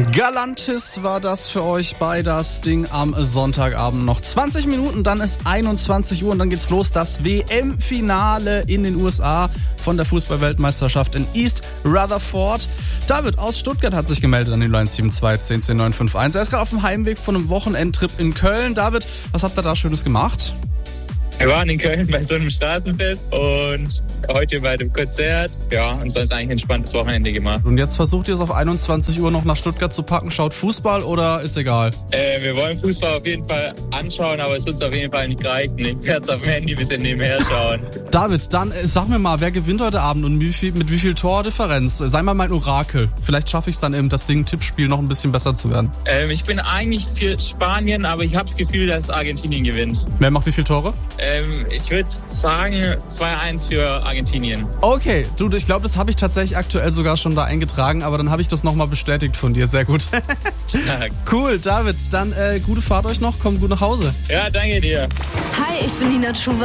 Galantis war das für euch bei das Ding am Sonntagabend. Noch 20 Minuten, dann ist 21 Uhr und dann geht's los. Das WM-Finale in den USA von der Fußball-Weltmeisterschaft in East Rutherford. David aus Stuttgart hat sich gemeldet an die 0172 10 10 951. Er ist gerade auf dem Heimweg von einem Wochenendtrip in Köln. David, was habt ihr da Schönes gemacht? Wir waren in Köln bei so einem Straßenfest und heute bei dem Konzert. Ja, und sonst eigentlich ein entspanntes Wochenende gemacht. Und jetzt versucht ihr es auf 21 Uhr noch nach Stuttgart zu packen. Schaut Fußball oder ist egal? Wir wollen Fußball auf jeden Fall anschauen, aber es wird uns auf jeden Fall nicht reichen. Ich werde es auf dem Handy ein bisschen nebenher schauen. David, dann sag mir mal, wer gewinnt heute Abend und mit wie viel Tordifferenz? Sei mal mein Orakel. Vielleicht schaffe ich es dann eben, das Ding Tippspiel noch ein bisschen besser zu werden. Ich bin eigentlich für Spanien, aber ich habe das Gefühl, dass Argentinien gewinnt. Wer macht wie viele Tore? Ich würde sagen 2-1 für Argentinien. Okay, du, ich glaube, das habe ich tatsächlich aktuell sogar schon da eingetragen, aber dann habe ich das nochmal bestätigt von dir. Sehr gut. Cool, David, dann gute Fahrt euch noch, kommt gut nach Hause. Ja, danke dir. Hi, ich bin Nina Schuber.